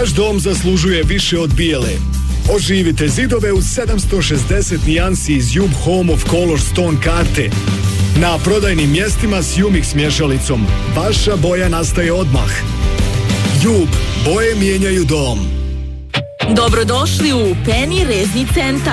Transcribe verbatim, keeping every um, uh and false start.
Vaš dom zaslužuje više od bijele. Oživite zidove u sedamsto šezdeset nijansi iz Jub Home of Color Stone karte. Na prodajnim mjestima s Umix mješalicom. Vaša boja nastaje odmah. Jub, boje mijenjaju dom. Dobrodošli u Penny Rezni centar.